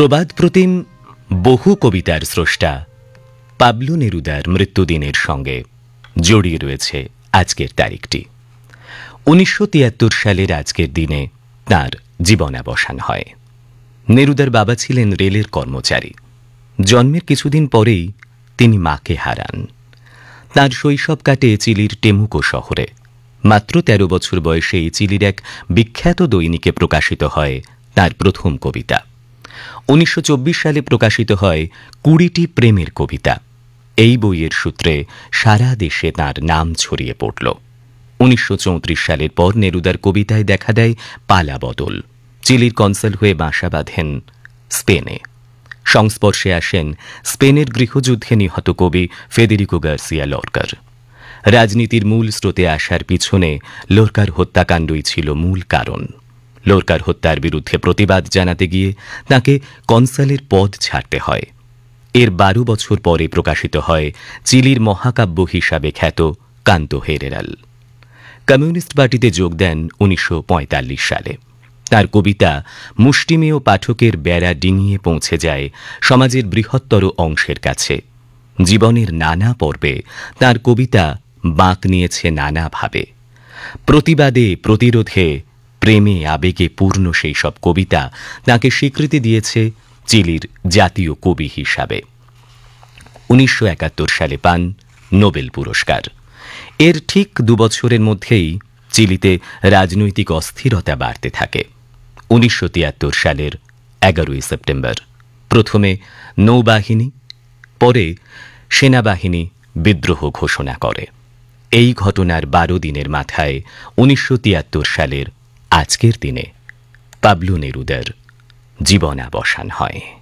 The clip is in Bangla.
প্রবাদ প্রতিম বহু কবিতার স্রষ্টা পাবলো নেরুদার মৃত্যুদিনের সঙ্গে জড়িয়ে রয়েছে আজকের তারিখটি। 1973 সালের আজকের দিনে তাঁর জীবনাবসান হয়। নেরুদার বাবা ছিলেন রেলের কর্মচারী। জন্মের কিছুদিন পরেই তিনি মাকে হারান। তাঁর শৈশব কাটে চিলির টেমুকো শহরে। মাত্র 13 বছর বয়সেই চিলির এক বিখ্যাত দৈনিকে প্রকাশিত হয় তাঁর প্রথম কবিতা। 1924 সালে প্রকাশিত হয় 20টি প্রেমের কবিতা। এই বইয়ের সূত্রে সারা দেশে তাঁর নাম ছড়িয়ে পড়ল। 1934 সালের পর নেরুদার কবিতায় দেখা দেয় পালাবদল। চিলির কনসাল হয়ে বাসা বাঁধেন স্পেনে। সংস্পর্শে আসেন স্পেনের গৃহযুদ্ধে নিহত কবি ফেদেরিকো গার্সিয়া লরকার। রাজনীতির মূল স্রোতে আসার পিছনে লোরকার হত্যাকাণ্ডই ছিল মূল কারণ। লোরকার হত্যার বিরুদ্ধে প্রতিবাদ জানাতে গিয়ে তাঁকে কনসালের পদ ছাড়তে হয়। এর 12 বছর পরে প্রকাশিত হয় চিলির মহাকাব্য হিসাবে খ্যাত কান্তো হেরেরাল। কমিউনিস্ট পার্টিতে যোগ দেন 1945 সালে। তাঁর কবিতা মুষ্টিমেয় পাঠকের বেড়া ডিঙিয়ে পৌঁছে যায় সমাজের বৃহত্তর অংশের কাছে। জীবনের নানা পর্বে তাঁর কবিতা বাঁক নিয়েছে নানাভাবে। প্রতিবাদে, প্রতিরোধে, প্রেমে, আবেগে পূর্ণ সেই সব কবিতা তাঁকে স্বীকৃতি দিয়েছে চিলির জাতীয় কবি হিসাবে। 1971 সালে পান নোবেল পুরস্কার। এর ঠিক 2 বছরের মধ্যেই চিলিতে রাজনৈতিক অস্থিরতা বাড়তে থাকে। 1973 সালের 11 সেপ্টেম্বর প্রথমে নৌবাহিনী, পরে সেনাবাহিনী বিদ্রোহ ঘোষণা করে। এই ঘটনার 12 দিনের মাথায় 1973 সালের আজকের দিনে পাবলো নেরুদার জীবনাবসান হয়।